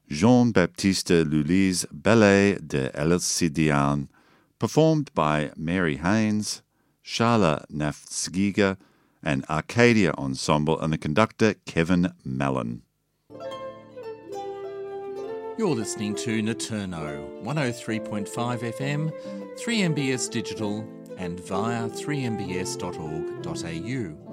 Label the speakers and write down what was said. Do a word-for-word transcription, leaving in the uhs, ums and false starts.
Speaker 1: Jean-Baptiste Lully's Ballet de Alcidiane, performed by Mary Haynes, Sharla Naftzgiga, and Arcadia Ensemble, and the conductor Kevin Mallon.
Speaker 2: You're listening to Naturno, one oh three point five F M, three M B S Digital, and via three m b s dot org dot a u.